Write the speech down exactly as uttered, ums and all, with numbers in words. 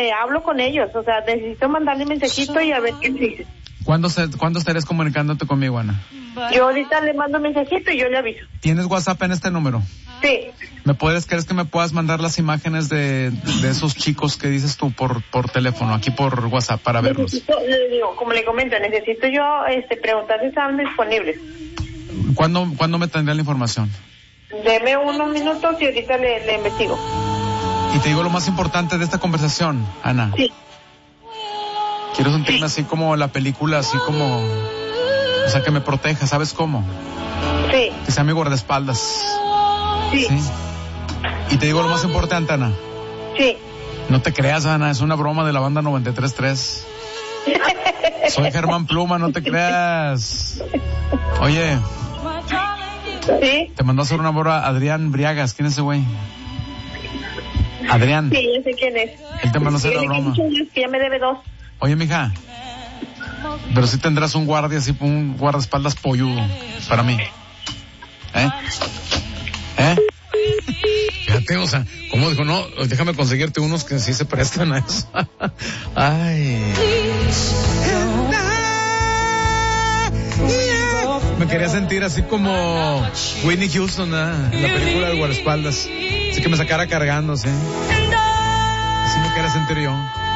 este, hablo con ellos, o sea, necesito mandarle un mensajito y a ver qué dice. ¿Cuándo, se, ¿Cuándo estarías comunicándote conmigo, Ana? Yo ahorita le mando un mensajito y yo le aviso. ¿Tienes WhatsApp en este número? Sí. ¿Me puedes, crees que me puedas mandar las imágenes de, de esos chicos que dices tú por, por teléfono, aquí por WhatsApp, para verlos? Necesito, le digo, como le comento, necesito yo, este, preguntar si están disponibles. ¿Cuándo, ¿cuándo me tendría la información? Deme unos minutos y ahorita le, le investigo. Y te digo lo más importante de esta conversación, Ana. Sí. Quiero sentirme así como la película, así como, o sea, que me proteja, ¿sabes cómo? Sí. Que sea mi guardaespaldas. Sí. Sí. Y te digo lo más importante, Ana. Sí. No te creas, Ana, es una broma de la banda noventa y tres punto tres. Soy Germán Pluma, no te creas. Oye. Sí. Te mandó a hacer una broma Adrián Briagas, ¿quién es ese güey? Adrián. Sí, yo sé quién es. Él te mandó a hacer la broma. Que ya me debe dos. Oye, mija, pero si tendrás un guardia así, un guardaespaldas polludo para mí. ¿Eh? ¿Eh? Fíjate, o sea, como dijo, no, déjame conseguirte unos que sí se prestan a eso. Ay. Me quería sentir así como Whitney Houston, ¿eh? En la película de guardaespaldas. Así que me sacara cargando, ¿sí? Así me quería sentir yo.